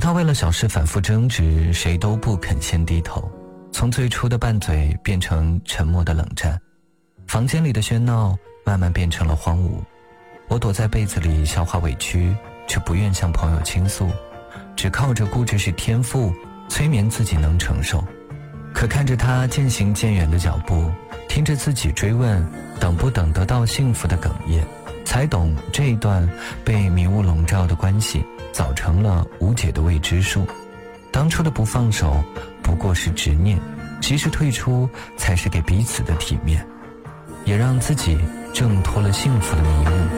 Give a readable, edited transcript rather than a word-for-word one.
他为了小事反复争执，谁都不肯先低头，从最初的拌嘴变成沉默的冷战，房间里的喧闹慢慢变成了荒芜。我躲在被子里消化委屈，却不愿向朋友倾诉，只靠着固执是天赋催眠自己能承受。可看着他渐行渐远的脚步，听着自己追问等不等得到幸福的哽咽，才懂这一段被迷雾笼罩的关系早成了无解的未知数。当初的不放手不过是执念，及时退出才是给彼此的体面，也让自己挣脱了幸福的迷雾。